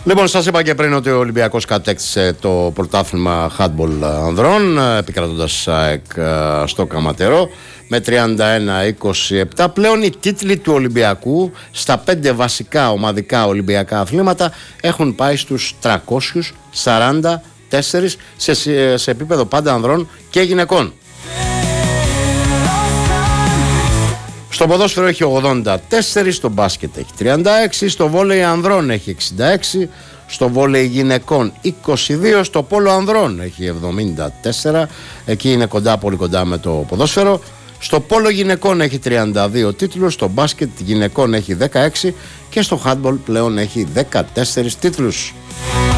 Λοιπόν, σας είπα και πριν ότι ο Ολυμπιακός κατέκτησε το πρωτάθλημα handball ανδρών, επικρατώντας στο Καματερό με 31-27. Πλέον οι τίτλοι του Ολυμπιακού στα 5 βασικά ομαδικά Ολυμπιακά αθλήματα έχουν πάει στους 344 σε επίπεδο πάντα ανδρών και γυναικών. Στο ποδόσφαιρο έχει 84, στο μπάσκετ έχει 36, στο βόλεϊ ανδρών έχει 66, στο βόλεϊ γυναικών 22, στο πόλο ανδρών έχει 74, εκεί είναι πολύ κοντά με το ποδόσφαιρο. Στο πόλο γυναικών έχει 32 τίτλους, στο μπάσκετ γυναικών έχει 16 και στο handball πλέον έχει 14 τίτλους.